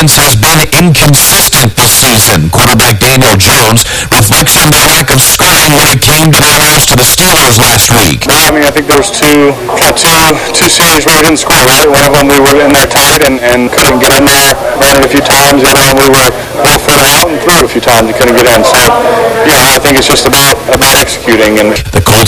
performance has been inconsistent this season. Quarterback Daniel Jones reflects on their lack of scoring when it came to their loss to the Steelers last week. I mean, I think there was two series where we didn't score, right? One of them we were in there tight and couldn't get in there, ran it a few times. The other one we were a little further out and threw it a few times and couldn't get in. So, I think it's just about executing. And the Colts